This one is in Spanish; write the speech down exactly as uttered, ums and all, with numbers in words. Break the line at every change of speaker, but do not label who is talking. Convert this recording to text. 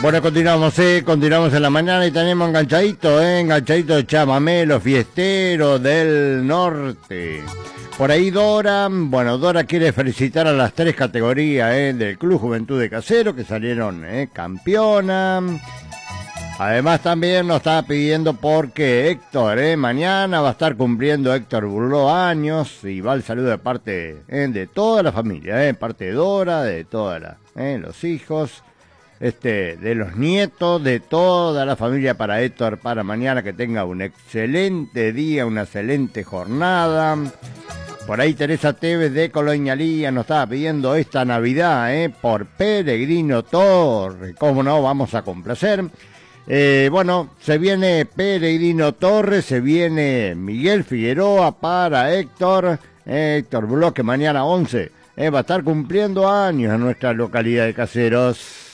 Bueno, continuamos, eh, continuamos en la mañana y tenemos enganchadito, eh, enganchadito de chamamé, los fiesteros del norte. Por ahí Dora, bueno, Dora quiere felicitar a las tres categorías eh, del Club Juventud de Casero que salieron eh, campeona. Además también nos estaba pidiendo porque Héctor, eh, mañana va a estar cumpliendo Héctor Burló años y va el saludo de parte eh, de toda la familia, eh, parte de Dora, de todos eh, los hijos. Este, de los nietos, de toda la familia para Héctor, para mañana, que tenga un excelente día, una excelente jornada. Por ahí Teresa Tevez de Colonialía nos estaba pidiendo esta Navidad, eh, por Peregrino Torre, cómo no, vamos a complacer. Eh, bueno, se viene Peregrino Torre, se viene Miguel Figueroa para Héctor, eh, Héctor Bloque mañana once, eh, va a estar cumpliendo años en nuestra localidad de Caseros.